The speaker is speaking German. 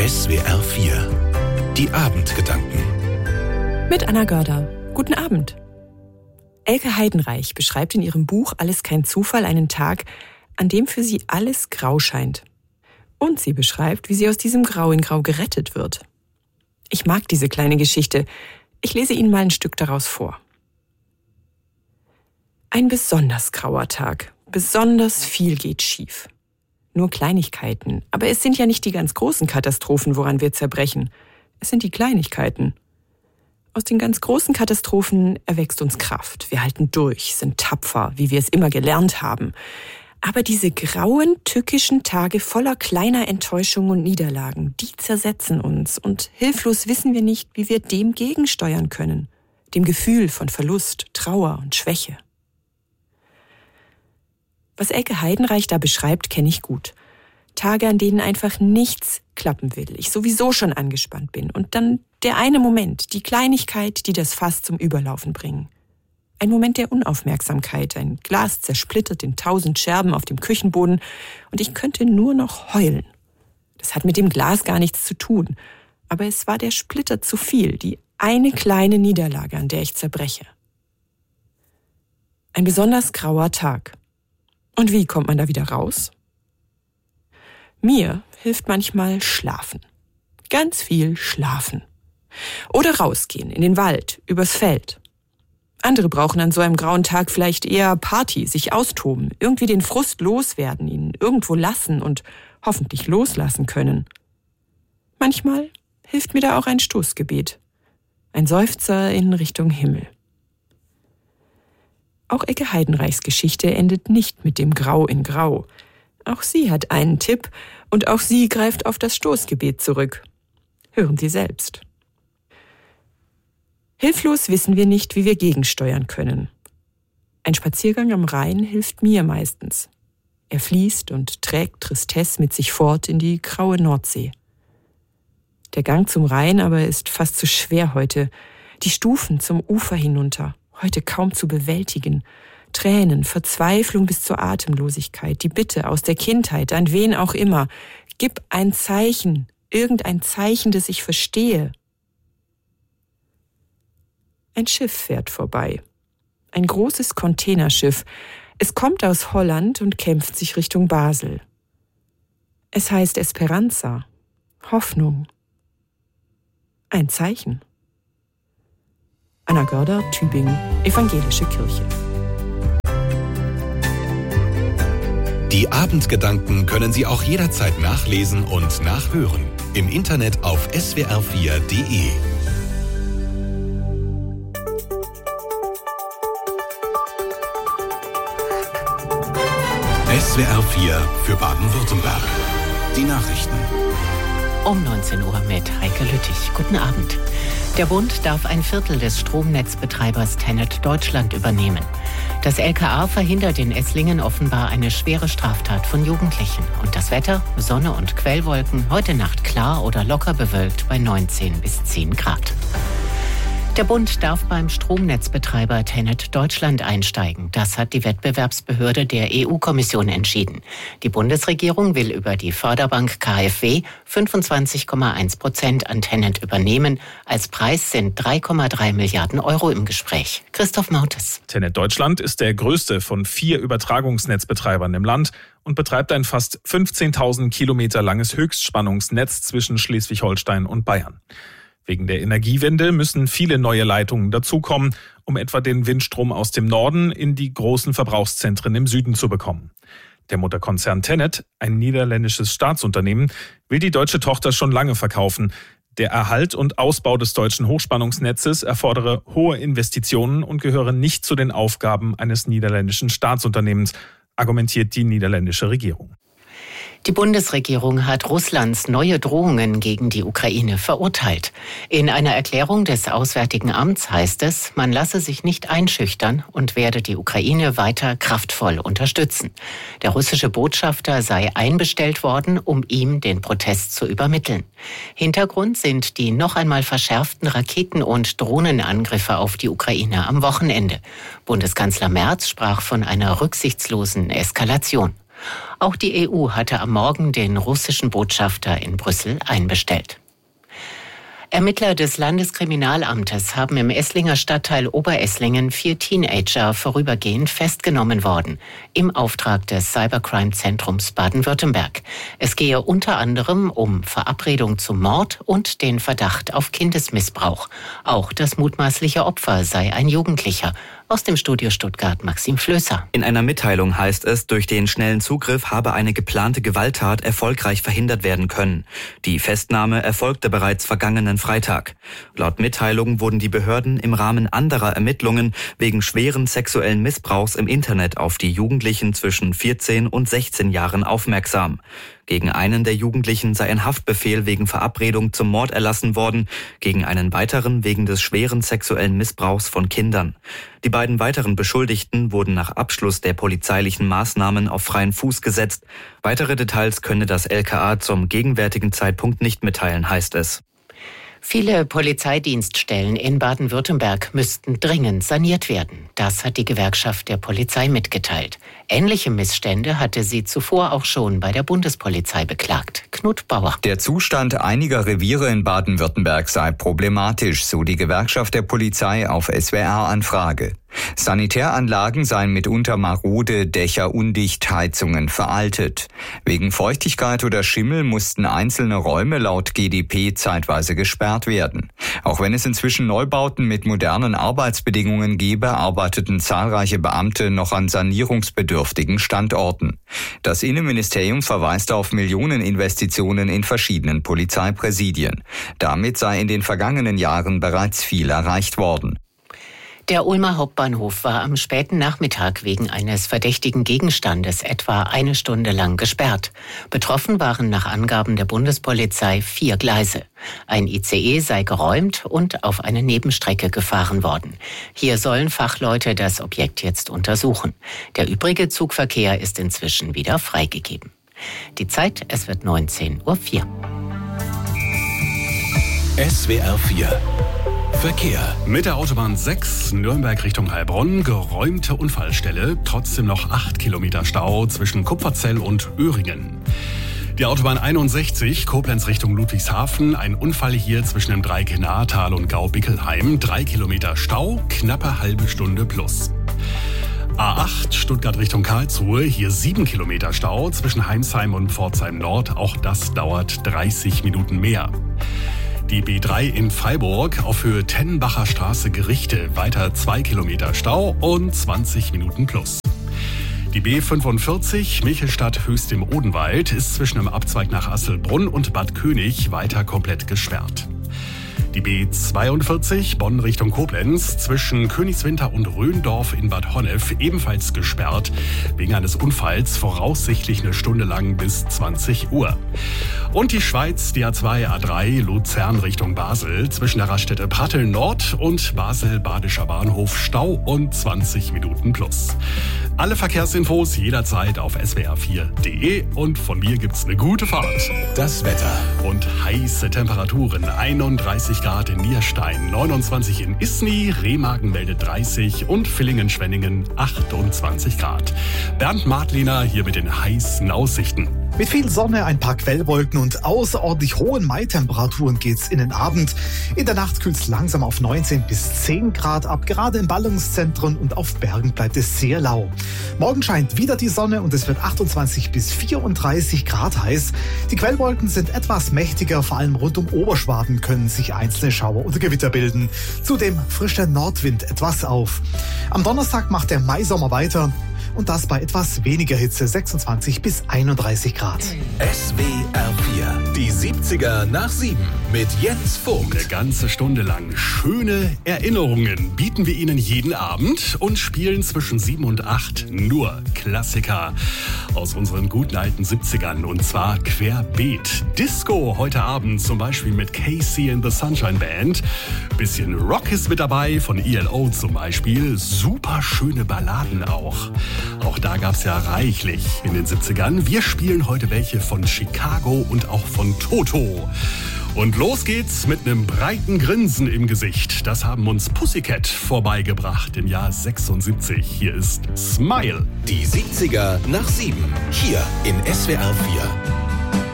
SWR 4. Die Abendgedanken. Mit Anna Görder. Guten Abend. Elke Heidenreich beschreibt in ihrem Buch Alles kein Zufall einen Tag, an dem für sie alles grau scheint. Und sie beschreibt, wie sie aus diesem Grau in Grau gerettet wird. Ich mag diese kleine Geschichte. Ich lese Ihnen mal ein Stück daraus vor. Ein besonders grauer Tag. Besonders viel geht schief. Nur Kleinigkeiten. Aber es sind ja nicht die ganz großen Katastrophen, woran wir zerbrechen. Es sind die Kleinigkeiten. Aus den ganz großen Katastrophen erwächst uns Kraft. Wir halten durch, sind tapfer, wie wir es immer gelernt haben. Aber diese grauen, tückischen Tage voller kleiner Enttäuschungen und Niederlagen, die zersetzen uns. Und hilflos wissen wir nicht, wie wir dem gegensteuern können. Dem Gefühl von Verlust, Trauer und Schwäche. Was Elke Heidenreich da beschreibt, kenne ich gut. Tage, an denen einfach nichts klappen will. Ich sowieso schon angespannt bin. Und dann der eine Moment, die Kleinigkeit, die das Fass zum Überlaufen bringen. Ein Moment der Unaufmerksamkeit. Ein Glas zersplittert in 1000 Scherben auf dem Küchenboden und ich könnte nur noch heulen. Das hat mit dem Glas gar nichts zu tun. Aber es war der Splitter zu viel, die eine kleine Niederlage, an der ich zerbreche. Ein besonders grauer Tag. Und wie kommt man da wieder raus? Mir hilft manchmal Schlafen. Ganz viel Schlafen. Oder rausgehen, in den Wald, übers Feld. Andere brauchen an so einem grauen Tag vielleicht eher Party, sich austoben, irgendwie den Frust loswerden, ihn irgendwo lassen und hoffentlich loslassen können. Manchmal hilft mir da auch ein Stoßgebet. Ein Seufzer in Richtung Himmel. Auch Elke Heidenreichs Geschichte endet nicht mit dem Grau in Grau. Auch sie hat einen Tipp und auch sie greift auf das Stoßgebet zurück. Hören Sie selbst. Hilflos wissen wir nicht, wie wir gegensteuern können. Ein Spaziergang am Rhein hilft mir meistens. Er fließt und trägt Tristesse mit sich fort in die graue Nordsee. Der Gang zum Rhein aber ist fast zu schwer heute. Die Stufen zum Ufer hinunter. Heute kaum zu bewältigen. Tränen, Verzweiflung bis zur Atemlosigkeit, die Bitte aus der Kindheit, an wen auch immer. Gib ein Zeichen, irgendein Zeichen, das ich verstehe. Ein Schiff fährt vorbei. Ein großes Containerschiff. Es kommt aus Holland und kämpft sich Richtung Basel. Es heißt Esperanza. Hoffnung. Ein Zeichen. Anna Görder, Tübingen, Evangelische Kirche. Die Abendgedanken können Sie auch jederzeit nachlesen und nachhören. Im Internet auf swr4.de. SWR 4 für Baden-Württemberg. Die Nachrichten. Um 19 Uhr mit Heike Lüttich. Guten Abend. Der Bund darf ein Viertel des Stromnetzbetreibers TenneT Deutschland übernehmen. Das LKA verhindert in Esslingen offenbar eine schwere Straftat von Jugendlichen. Und das Wetter? Sonne und Quellwolken. Heute Nacht klar oder locker bewölkt bei 19 bis 10 Grad. Der Bund darf beim Stromnetzbetreiber TenneT Deutschland einsteigen. Das hat die Wettbewerbsbehörde der EU-Kommission entschieden. Die Bundesregierung will über die Förderbank KfW 25,1% an TenneT übernehmen. Als Preis sind 3,3 Milliarden Euro im Gespräch. Christoph Mautes. TenneT Deutschland ist der größte von 4 Übertragungsnetzbetreibern im Land und betreibt ein fast 15.000 Kilometer langes Höchstspannungsnetz zwischen Schleswig-Holstein und Bayern. Wegen der Energiewende müssen viele neue Leitungen dazukommen, um etwa den Windstrom aus dem Norden in die großen Verbrauchszentren im Süden zu bekommen. Der Mutterkonzern TenneT, ein niederländisches Staatsunternehmen, will die deutsche Tochter schon lange verkaufen. Der Erhalt und Ausbau des deutschen Hochspannungsnetzes erfordere hohe Investitionen und gehöre nicht zu den Aufgaben eines niederländischen Staatsunternehmens, argumentiert die niederländische Regierung. Die Bundesregierung hat Russlands neue Drohungen gegen die Ukraine verurteilt. In einer Erklärung des Auswärtigen Amts heißt es, man lasse sich nicht einschüchtern und werde die Ukraine weiter kraftvoll unterstützen. Der russische Botschafter sei einbestellt worden, um ihm den Protest zu übermitteln. Hintergrund sind die noch einmal verschärften Raketen- und Drohnenangriffe auf die Ukraine am Wochenende. Bundeskanzler Merz sprach von einer rücksichtslosen Eskalation. Auch die EU hatte am Morgen den russischen Botschafter in Brüssel einbestellt. Ermittler des Landeskriminalamtes haben im Esslinger Stadtteil Oberesslingen 4 Teenager vorübergehend festgenommen worden, im Auftrag des Cybercrime-Zentrums Baden-Württemberg. Es gehe unter anderem um Verabredung zum Mord und den Verdacht auf Kindesmissbrauch. Auch das mutmaßliche Opfer sei ein Jugendlicher. Aus dem Studio Stuttgart Maxim Flößer. In einer Mitteilung heißt es, durch den schnellen Zugriff habe eine geplante Gewalttat erfolgreich verhindert werden können. Die Festnahme erfolgte bereits vergangenen Freitag. Laut Mitteilung wurden die Behörden im Rahmen anderer Ermittlungen wegen schweren sexuellen Missbrauchs im Internet auf die Jugendlichen zwischen 14 und 16 Jahren aufmerksam. Gegen einen der Jugendlichen sei ein Haftbefehl wegen Verabredung zum Mord erlassen worden, gegen einen weiteren wegen des schweren sexuellen Missbrauchs von Kindern. Die beiden weiteren Beschuldigten wurden nach Abschluss der polizeilichen Maßnahmen auf freien Fuß gesetzt. Weitere Details könne das LKA zum gegenwärtigen Zeitpunkt nicht mitteilen, heißt es. Viele Polizeidienststellen in Baden-Württemberg müssten dringend saniert werden. Das hat die Gewerkschaft der Polizei mitgeteilt. Ähnliche Missstände hatte sie zuvor auch schon bei der Bundespolizei beklagt. Knut Bauer. Der Zustand einiger Reviere in Baden-Württemberg sei problematisch, so die Gewerkschaft der Polizei auf SWR-Anfrage. Sanitäranlagen seien mitunter marode, Dächer undicht, Heizungen veraltet. Wegen Feuchtigkeit oder Schimmel mussten einzelne Räume laut GdP zeitweise gesperrt werden. Auch wenn es inzwischen Neubauten mit modernen Arbeitsbedingungen gebe, arbeiteten zahlreiche Beamte noch an sanierungsbedürftigen Standorten. Das Innenministerium verweist auf Millioneninvestitionen in verschiedenen Polizeipräsidien. Damit sei in den vergangenen Jahren bereits viel erreicht worden. Der Ulmer Hauptbahnhof war am späten Nachmittag wegen eines verdächtigen Gegenstandes etwa 1 Stunde lang gesperrt. Betroffen waren nach Angaben der Bundespolizei 4 Gleise. Ein ICE sei geräumt und auf eine Nebenstrecke gefahren worden. Hier sollen Fachleute das Objekt jetzt untersuchen. Der übrige Zugverkehr ist inzwischen wieder freigegeben. Die Zeit, es wird 19:04 Uhr. SWR 4 Verkehr. Mit der Autobahn 6 Nürnberg Richtung Heilbronn geräumte Unfallstelle, trotzdem noch 8 Kilometer Stau zwischen Kupferzell und Öhringen. Die Autobahn 61 Koblenz Richtung Ludwigshafen, ein Unfall hier zwischen dem Dreieck Nahrtal und Gau-Bickelheim, 3 Kilometer Stau, knappe halbe Stunde plus. A8 Stuttgart Richtung Karlsruhe, hier 7 Kilometer Stau zwischen Heimsheim und Pforzheim Nord, auch das dauert 30 Minuten mehr. Die B3 in Freiburg auf Höhe Tennenbacher Straße Gerichte, weiter 2 Kilometer Stau und 20 Minuten plus. Die B45 Michelstadt Höchst im Odenwald ist zwischen dem Abzweig nach Asselbrunn und Bad König weiter komplett gesperrt. Die B42 Bonn Richtung Koblenz zwischen Königswinter und Röndorf in Bad Honnef ebenfalls gesperrt, wegen eines Unfalls voraussichtlich 1 Stunde lang bis 20 Uhr. Und die Schweiz, die A2, A3 Luzern Richtung Basel zwischen der Raststätte Pratteln Nord und Basel Badischer Bahnhof Stau und 20 Minuten plus. Alle Verkehrsinfos jederzeit auf swr4.de und von mir gibt's eine gute Fahrt. Das Wetter. Und heiße Temperaturen, 31 Grad in Nierstein, 29 in Isny, Remagen meldet 30 und Villingen-Schwenningen 28 Grad. Bernd Martliner hier mit den heißen Aussichten. Mit viel Sonne, ein paar Quellwolken und außerordentlich hohen Mai-Temperaturen geht's in den Abend. In der Nacht kühlt's langsam auf 19 bis 10 Grad ab. Gerade in Ballungszentren und auf Bergen bleibt es sehr lau. Morgen scheint wieder die Sonne und es wird 28 bis 34 Grad heiß. Die Quellwolken sind etwas mächtiger, vor allem rund um Oberschwaben können sich einzelne Schauer oder Gewitter bilden. Zudem frischt der Nordwind etwas auf. Am Donnerstag macht der Maisommer weiter. Und das bei etwas weniger Hitze, 26 bis 31 Grad. SWR 4, die 70er nach 7 mit Jens Vogt. Eine ganze Stunde lang schöne Erinnerungen bieten wir Ihnen jeden Abend und spielen zwischen 7 und 8 nur Klassiker aus unseren guten alten 70ern und zwar querbeet. Disco heute Abend zum Beispiel mit Casey and the Sunshine Band. Bisschen Rock ist mit dabei, von ELO zum Beispiel. Super schöne Balladen auch. Auch da gab's ja reichlich in den 70ern. Wir spielen heute welche von Chicago und auch von Toto. Und los geht's mit einem breiten Grinsen im Gesicht. Das haben uns Pussycat vorbeigebracht im Jahr 76. Hier ist Smile. Die 70er nach 7. Hier in SWR 4.